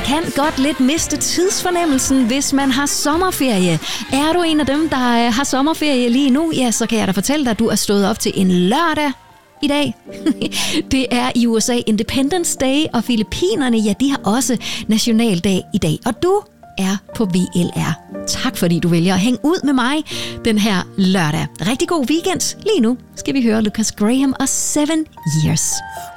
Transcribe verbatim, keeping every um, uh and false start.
kan godt lidt miste tidsfornemmelsen, hvis man har sommerferie. Er du en af dem, der øh, har sommerferie lige nu, ja, så kan jeg da fortælle dig, at du er stået op til en lørdag i dag. Det er i U S A Independence Day, og Filippinerne, ja, de har også nationaldag i dag. Og du er på V L R. Tak fordi du vælger at hænge ud med mig den her lørdag. Rigtig god weekend. Lige nu skal vi høre Lucas Graham og Seven Years.